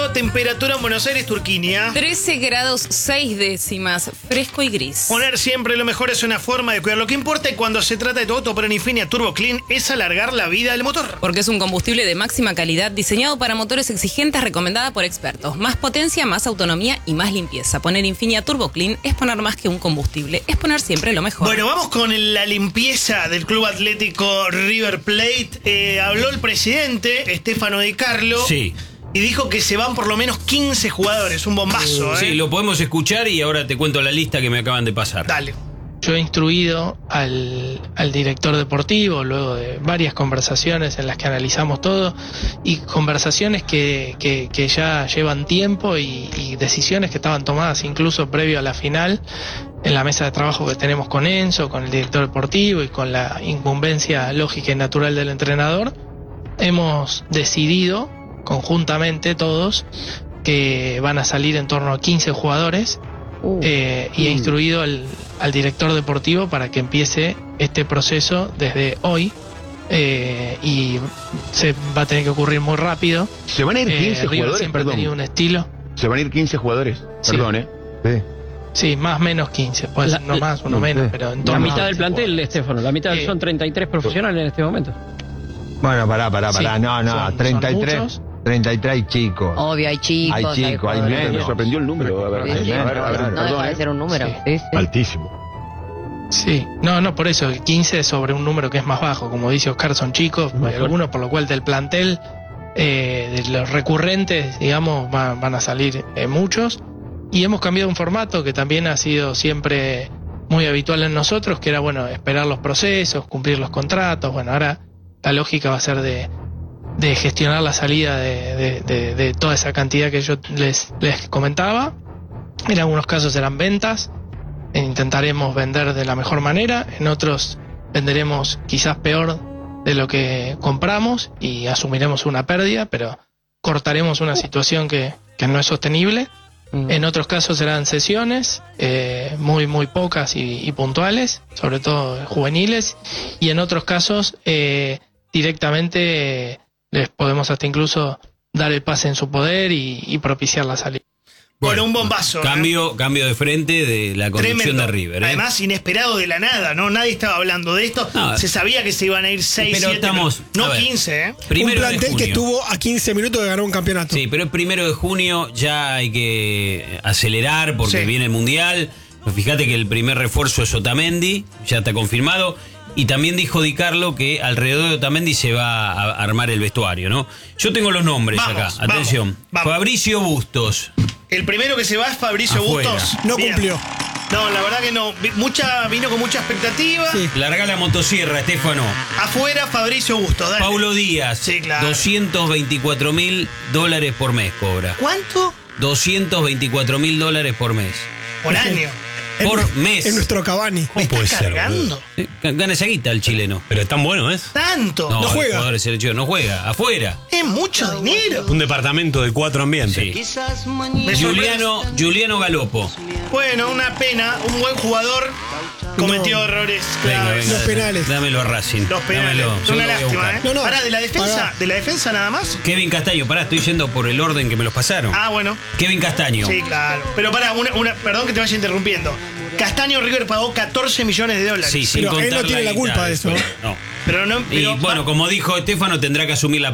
grados, temperatura en Buenos Aires, Turquía. 13 grados 6 décimas, fresco y gris. Poner siempre lo mejor es una forma de cuidar. Lo que importa cuando se trata de tu auto, pero en Infinia Turbo Clean es alargar la vida del motor. Porque es un combustible de máxima calidad diseñado para motores exigentes, recomendada por expertos. Más potencia, más autonomía y más limpieza. Poner Infinia Turbo Clean es poner más que un combustible, es poner siempre lo mejor. Bueno, vamos con la limpieza del Club Atlético River Plate. Habló el presidente, Stefano Di Carlo. Sí. Y dijo que se van por lo menos 15 jugadores, un bombazo. Sí, lo podemos escuchar y ahora te cuento la lista que me acaban de pasar. Dale. Yo he instruido al director deportivo, luego de varias conversaciones en las que analizamos todo, y conversaciones que ya llevan tiempo y decisiones que estaban tomadas incluso previo a la final, en la mesa de trabajo que tenemos con Enzo, con el director deportivo y con la incumbencia lógica y natural del entrenador. Hemos decidido conjuntamente todos que van a salir en torno a 15 jugadores y he instruido al director deportivo para que empiece este proceso desde hoy y se va a tener que ocurrir muy rápido. ¿Se van a ir 15 River jugadores? siempre ha tenido un estilo. ¿Se van a ir 15 jugadores? Sí. Perdón, Sí. Sí, más menos 15, puede ser uno más, uno menos, pero en La torno mitad a del plantel, Estefano, la mitad son 33 profesionales en este momento. Bueno, pará. Sí, No, son 33. muchos. 33 chicos. Obvio, hay chicos. Hay chicos, hay jugadores. menos. Me sorprendió el número. A ver, Sí, sí, a ver, no perdón, deja de ser un número. Sí. Sí, sí. altísimo. Sí, no, por eso, el 15 es sobre un número que es más bajo, como dice Oscar, son chicos, algunos, por lo cual del plantel, de los recurrentes, digamos, van a salir muchos, y hemos cambiado un formato que también ha sido siempre muy habitual en nosotros, que era, bueno, esperar los procesos, cumplir los contratos. Bueno, ahora la lógica va a ser de gestionar la salida de toda esa cantidad que yo les comentaba. En algunos casos serán ventas, intentaremos vender de la mejor manera, en otros venderemos quizás peor de lo que compramos y asumiremos una pérdida, pero cortaremos una situación que no es sostenible. En otros casos serán sesiones muy pocas y puntuales, sobre todo juveniles, y en otros casos directamente les podemos hasta incluso dar el pase en su poder y propiciar la salida. Bueno, un bombazo. Cambio de frente de la conducción Tremendo. de River. Además, inesperado de la nada, ¿no? Nadie estaba hablando de esto. No. Se sabía que se iban a ir 6, Pero 7, estamos, no a ver, 15, ¿eh? Primero un de plantel que junio. estuvo a 15 minutos de ganar un campeonato. Sí, pero el 1 de junio ya hay que acelerar porque Sí. viene el Mundial. Fíjate que el primer refuerzo es Otamendi, ya está confirmado. Y también dijo Di Carlo que alrededor de Otamendi se va a armar el vestuario, ¿no? Yo tengo los nombres Vamos, acá. Atención. vamos. Fabricio Bustos. El primero que se va es Fabricio Afuera. Bustos. No Bien. cumplió. No, la verdad que no. Vino con mucha expectativa. Sí. Larga la motosierra, Estefano. Afuera, Fabricio Bustos. Dale. Paulo Díaz. Sí, claro. $224.000 por mes cobra. ¿Cuánto? $224.000 por mes. Por año. Por mes. En nuestro Cavani. ¿Me puede está ser, cargando? Gana esa guita el chileno. Pero es tan bueno, ¿es? ¿Tanto? No, No el juega. jugador de selección no juega. Afuera. Es mucho dinero. Un departamento de 4 ambientes. Sí. Me sorprende. Juliano Galopo. Bueno, una pena. Un buen jugador cometió errores claves. Los penales. Dámelo a Racing. Los penales. Dámelo, yo Una lo voy a lástima, buscar. ¿eh? No, no. Pará, de la Pará. defensa nada más. Kevin Castaño, pará, estoy yendo por el orden que me los pasaron. Ah, bueno. Kevin Castaño. Sí, claro. Pero pará, perdón que te vaya interrumpiendo. Castaño River pagó $14 millones. Sí, sin Pero él contar no tiene la guita culpa de eso, ¿no? No. Pero no. Y pero- bueno, como dijo Estefano, tendrá que asumir la